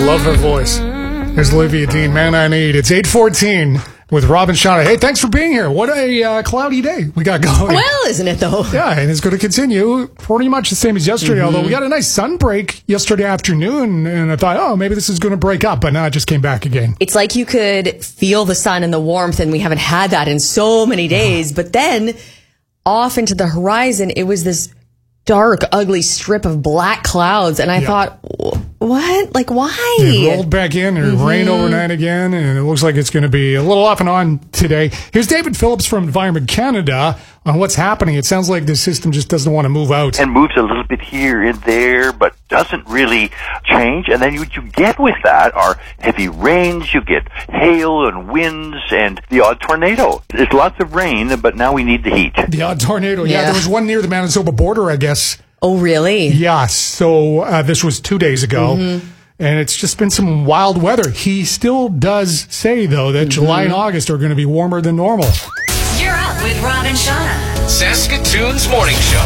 love her voice. There's Olivia Dean, Man I Need. It's 8:14 with Rob and Shauna. Hey, thanks for being here. What a cloudy day we got going. Well, isn't it, though? Yeah, and it's going to continue pretty much the same as yesterday, although we got a nice sun break yesterday afternoon, and I thought, oh, maybe this is going to break up, but no, it just came back again. It's like you could feel the sun and the warmth, and we haven't had that in so many days. But then off into the horizon, it was this dark, ugly strip of black clouds, and I thought, what? Like, why? It rolled back in and it rained overnight again, and it looks like it's going to be a little off and on today. Here's David Phillips from Environment Canada on what's happening. It sounds like the system just doesn't want to move out. And moves a little bit here and there, but doesn't really change. And then what you get with that are heavy rains, you get hail and winds, and the odd tornado. There's lots of rain, but now we need the heat. The odd tornado, yeah. There was one near the Manitoba border, I guess. Oh, really? Yeah, so this was 2 days ago, and it's just been some wild weather. He still does say, though, that July and August are going to be warmer than normal. You're up with Rob and Shauna. Saskatoon's Morning Show.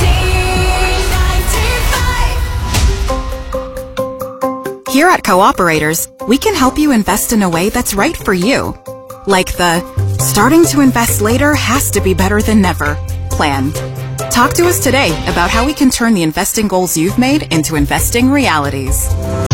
Here at Cooperators, we can help you invest in a way that's right for you. Like the starting to invest later has to be better than never plan. Talk to us today about how we can turn the investing goals you've made into investing realities.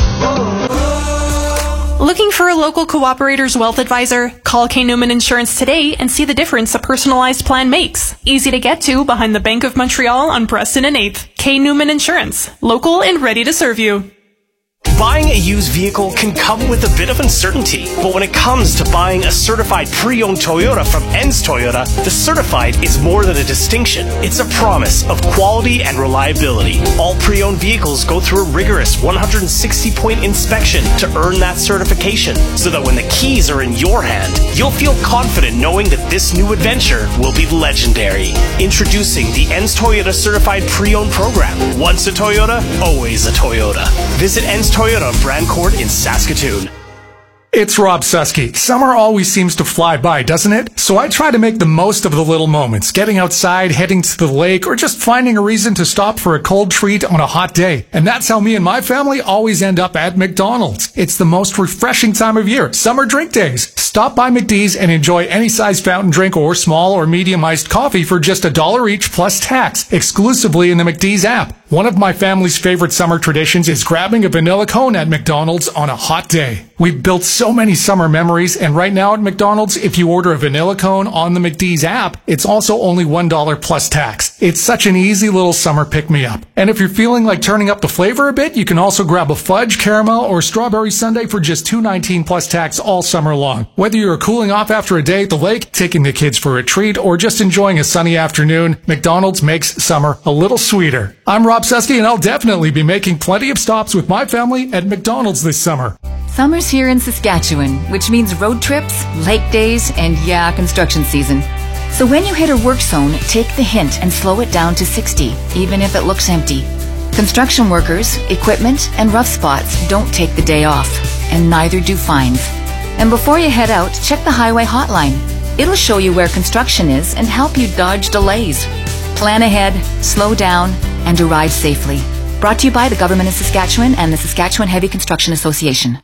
Looking for a local Cooperator's wealth advisor? Call K. Newman Insurance today and see the difference a personalized plan makes. Easy to get to behind the Bank of Montreal on Preston and 8th. K. Newman Insurance. Local and ready to serve you. Buying a used vehicle can come with a bit of uncertainty, but when it comes to buying a certified pre-owned Toyota from ENS Toyota, the certified is more than a distinction. It's a promise of quality and reliability. All pre-owned vehicles go through a rigorous 160-point inspection to earn that certification, so that when the keys are in your hand, you'll feel confident knowing that this new adventure will be legendary. Introducing the ENS Toyota Certified Pre-Owned Program. Once a Toyota, always a Toyota. Visit ENS Toyota on Brand Court in Saskatoon. It's Rob Susky. Summer always seems to fly by, doesn't it? So I try to make the most of the little moments, getting outside, heading to the lake, or just finding a reason to stop for a cold treat on a hot day. And that's how me and my family always end up at McDonald's. It's the most refreshing time of year, summer drink days. Stop by McD's and enjoy any size fountain drink or small or medium iced coffee for just $1 each plus tax, exclusively in the McD's app. One of my family's favorite summer traditions is grabbing a vanilla cone at McDonald's on a hot day. We've built so many summer memories, and right now at McDonald's, if you order a vanilla cone on the McD's app, it's also only $1 plus tax. It's such an easy little summer pick-me-up. And if you're feeling like turning up the flavor a bit, you can also grab a fudge, caramel, or strawberry sundae for just $2.19 plus tax all summer long. Whether you're cooling off after a day at the lake, taking the kids for a treat, or just enjoying a sunny afternoon, McDonald's makes summer a little sweeter. I'm Rob Susky, and I'll definitely be making plenty of stops with my family at McDonald's this summer. Summer's here in Saskatchewan, which means road trips, lake days, and construction season. So when you hit a work zone, take the hint and slow it down to 60, even if it looks empty. Construction workers, equipment, and rough spots don't take the day off, and neither do fines. And before you head out, check the highway hotline. It'll show you where construction is and help you dodge delays. Plan ahead, slow down, and arrive safely. Brought to you by the Government of Saskatchewan and the Saskatchewan Heavy Construction Association.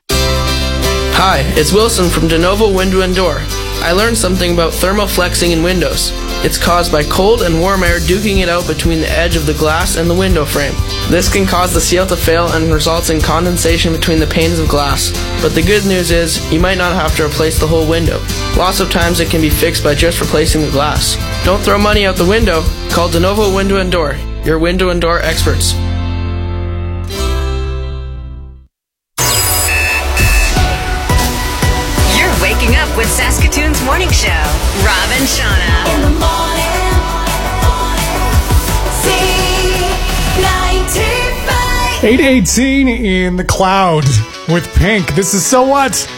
Hi, it's Wilson from De Novo Window and Door. I learned something about thermal flexing in windows. It's caused by cold and warm air duking it out between the edge of the glass and the window frame. This can cause the seal to fail and results in condensation between the panes of glass. But the good news is, you might not have to replace the whole window. Lots of times it can be fixed by just replacing the glass. Don't throw money out the window. Call De Novo Window and Door, your window and door experts. Waking up with Saskatoon's Morning Show. Rob and Shauna. In the morning. C95. 8:18 in the cloud with Pink. This is So What?